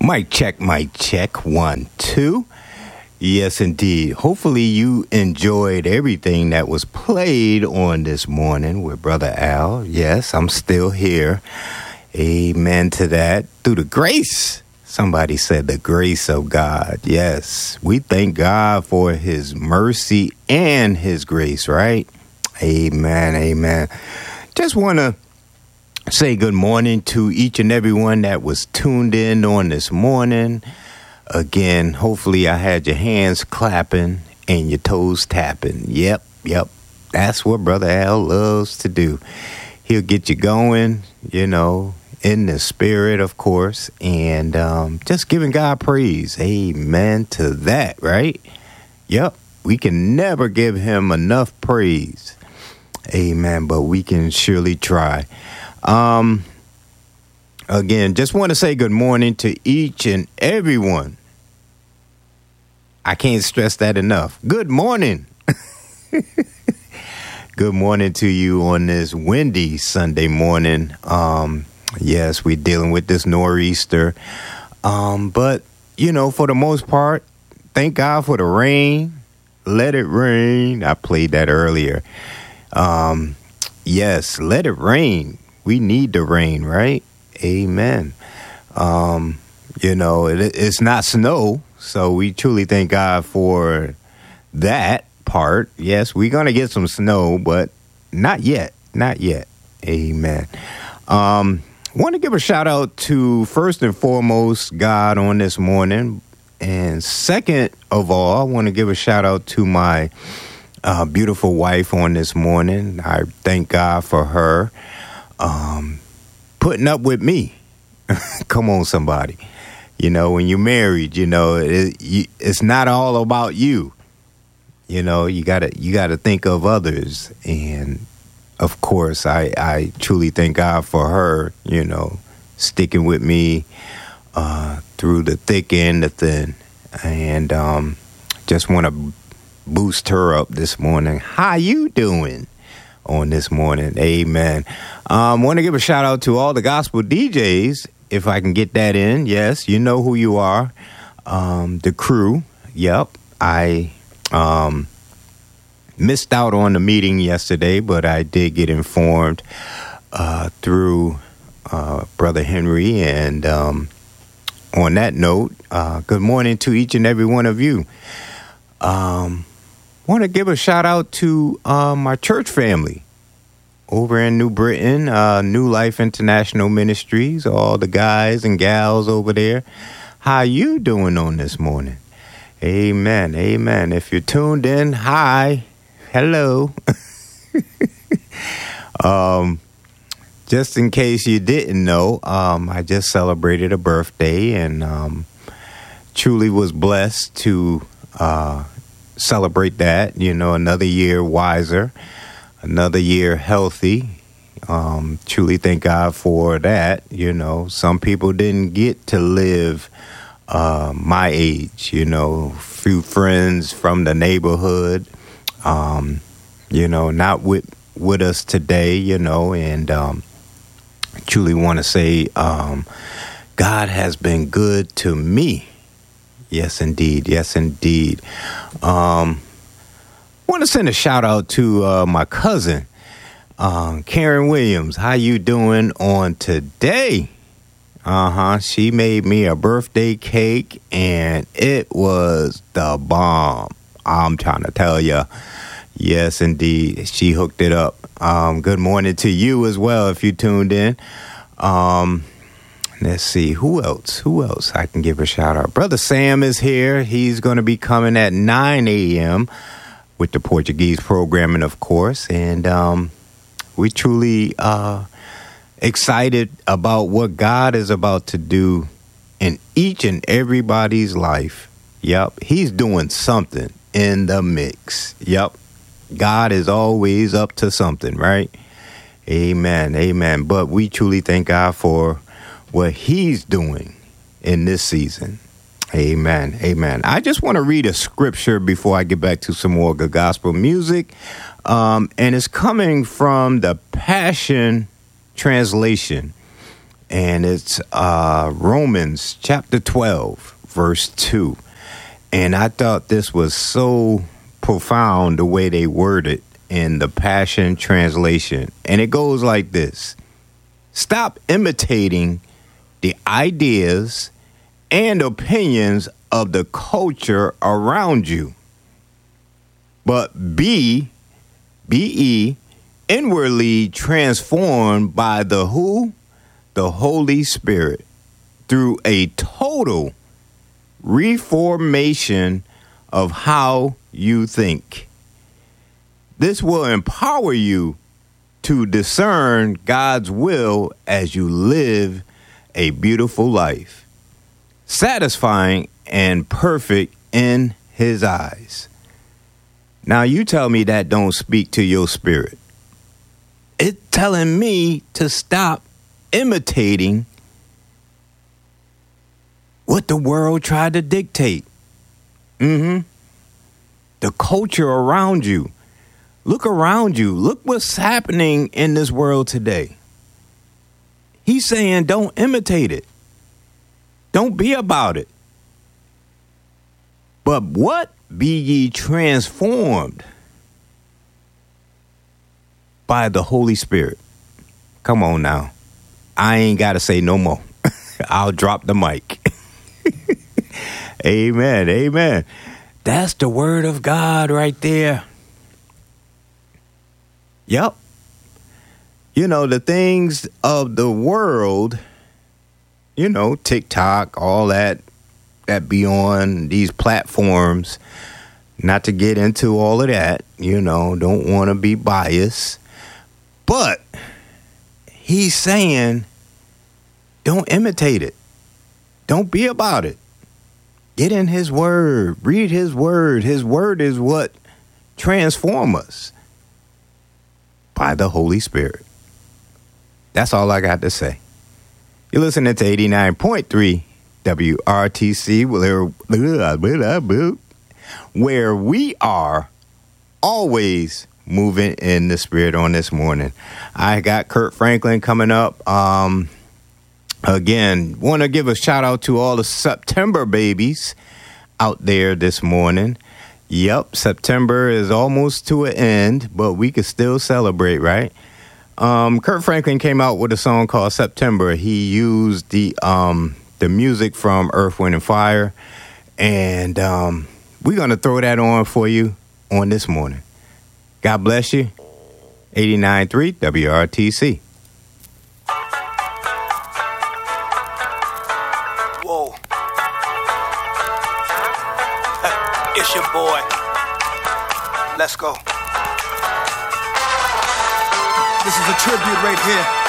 Mic check, mic check. 1, 2. Yes, indeed. Hopefully you enjoyed everything that was played on this morning with Brother Al. Yes, I'm still here. Amen to that. Through the grace. Somebody said the grace of God. Yes, we thank God for his mercy and his grace, right? Amen, amen. Just want to say good morning to each and everyone that was tuned in on this morning. Again, hopefully I had your hands clapping and your toes tapping. Yep. That's what Brother Al loves to do. He'll get you going, in the spirit, of course, and just giving God praise. Amen to that, right? Yep. We can never give him enough praise. Amen. But we can surely try. Again, just want to say good morning to each and everyone. I can't stress that enough. Good morning. Good morning to you on this windy Sunday morning. Yes, we're dealing with this nor'easter. But, for the most part, thank God for the rain. Let it rain. I played that earlier. Yes, let it rain. We need the rain, right? Amen. It's not snow, so we truly thank God for that part. Yes, we're going to get some snow, but not yet. Not yet. Amen. Want to give a shout out to, first and foremost, God on this morning. And second of all, I want to give a shout out to my beautiful wife on this morning. I thank God for her putting up with me. Come on, somebody. When you're married, it's not all about you. You gotta think of others. And of course, I truly thank God for her, sticking with me through the thick and the thin. And just want to boost her up this morning. How you doing on this morning? Amen. Want to give a shout out to all the gospel DJs, if I can get that in. Yes, you know who you are. The crew. Yep. I missed out on the meeting yesterday, but I did get informed through Brother Henry. And on that note, good morning to each and every one of you. Want to give a shout out to my church family over in New Britain, New Life International Ministries, all the guys and gals over there. How you doing on this morning? Amen, amen. If you're tuned in, hi, hello. Just in case you didn't know, I just celebrated a birthday and truly was blessed to celebrate that, another year wiser, another year healthy. Truly thank God for that. Some people didn't get to live my age, few friends from the neighborhood, not with us today, and truly want to say God has been good to me. Yes, indeed. Yes, indeed. Want to send a shout out to my cousin, Karen Williams. How you doing on today? She made me a birthday cake, and it was the bomb. I'm trying to tell you. Yes, indeed. She hooked it up. Good morning to you as well, if you tuned in. Let's see, who else I can give a shout out? Brother Sam is here. He's going to be coming at 9 a.m. with the Portuguese programming, of course. And we truly excited about what God is about to do in each and everybody's life. Yep, he's doing something in the mix. Yep, God is always up to something, right? Amen, amen. But we truly thank God for what he's doing in this season. Amen. Amen. I just want to read a scripture before I get back to some more good gospel music. And it's coming from the Passion Translation. and it's Romans chapter 12, verse 2. And I thought this was so profound the way they word it in the Passion Translation. And it goes like this: stop imitating the ideas and opinions of the culture around you, but be inwardly transformed by the who? The Holy Spirit, through a total reformation of how you think. This will empower you to discern God's will as you live a beautiful life, satisfying and perfect in His eyes. Now you tell me that don't speak to your spirit. It's telling me to stop imitating what the world tried to dictate. The culture around you. Look around you. Look what's happening in this world today. He's saying don't imitate it. Don't be about it. But what? Be ye transformed by the Holy Spirit. Come on now. I ain't got to say no more. I'll drop the mic. Amen. Amen. That's the word of God right there. Yep. You know, the things of the world, you know, TikTok, all that be on these platforms. Not to get into all of that, you know, don't want to be biased. But he's saying, don't imitate it. Don't be about it. Get in his word. Read his word. His word is what transforms us by the Holy Spirit. That's all I got to say. You're listening to 89.3 WRTC, where we are always moving in the Spirit on this morning. I got Kurt Franklin coming up. Again, want to give a shout out to all the September babies out there this morning. Yep, September is almost to an end, but we can still celebrate, right? Kurt Franklin came out with a song called September. He used the music from Earth, Wind, and Fire, and we're going to throw that on for you on this morning. God bless you. 89.3 WRTC. Whoa. It's your boy. Let's go. This is a tribute right here